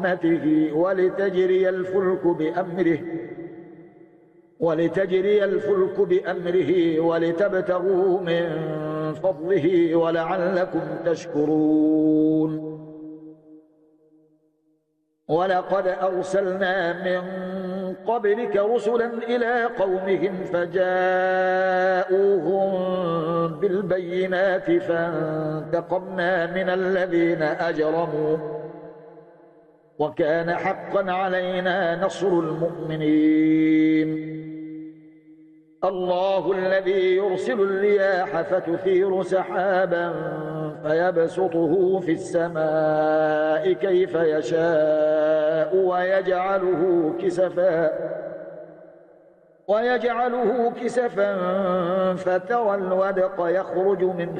رحمته ولتجري الفلك بأمره ولتبتغوا من فضله ولعلكم تشكرون. ولقد أرسلنا من قبلك رسلا إلى قومهم فجاءوهم بالبينات فانتقمنا من الذين أجرموا وكان حقا علينا نصر المؤمنين. الله الذي يرسل الرياح فتثير سحابا فيبسطه في السماء كيف يشاء ويجعله كسفا فترى الودق يخرج من